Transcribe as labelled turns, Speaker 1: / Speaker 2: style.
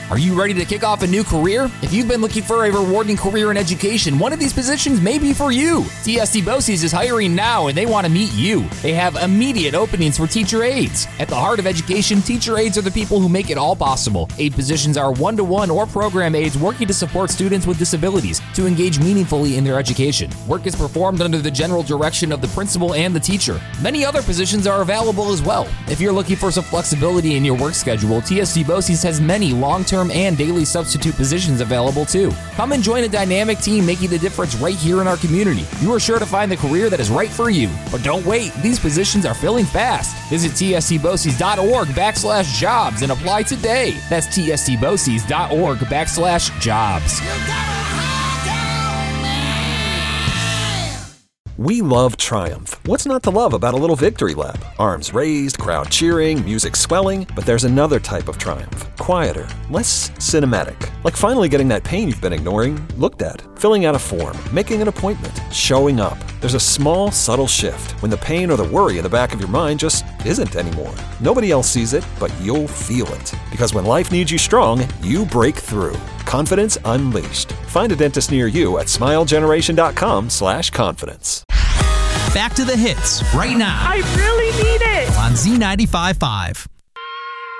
Speaker 1: Are you ready to kick off a new career? If you've been looking for a rewarding career in education, one of these positions may be for you. TSC BOCES is hiring now, and they want to meet you. They have immediate openings for teacher aides. At the heart of education, teacher aides are the people who make it all possible. Aide positions are one-to-one or program aides working to support students with disabilities to engage meaningfully in their education. Work is performed under the general direction of the principal and the teacher. Many other positions are available as well. If you're looking for some flexibility in your work schedule, TSC BOCES has many long-term and daily substitute positions available too. Come and join a dynamic team making the difference right here in our community. You are sure to find the career that is right for you. But don't wait, these positions are filling fast. Visit tscboces.org/jobs and apply today. That's tscboces.org/jobs.
Speaker 2: We love Triumph. What's not to love about a little victory lap? Arms raised, crowd cheering, music swelling. But there's another type of triumph. Quieter, less cinematic. Like finally getting that pain you've been ignoring looked at. Filling out a form, making an appointment, showing up. There's a small, subtle shift when the pain or the worry in the back of your mind just isn't anymore. Nobody else sees it, but you'll feel it. Because when life needs you strong, you break through. Confidence Unleashed. Find a dentist near you at smilegeneration.com/confidence.
Speaker 3: Back to the hits right now.
Speaker 4: I really need it.
Speaker 3: On Z95.5.